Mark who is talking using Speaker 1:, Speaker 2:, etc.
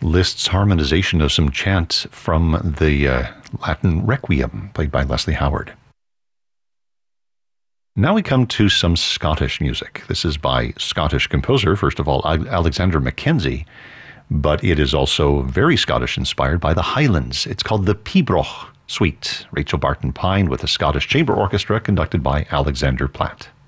Speaker 1: Liszt's harmonization of some chant from the Latin Requiem, played by Leslie Howard. Now we come to some Scottish music. This is by Scottish composer, first of all, Alexander Mackenzie, but it is also very Scottish inspired by the Highlands. It's called the Pibroch Suite. Rachel Barton Pine with the Scottish Chamber Orchestra conducted by Alexander Platt.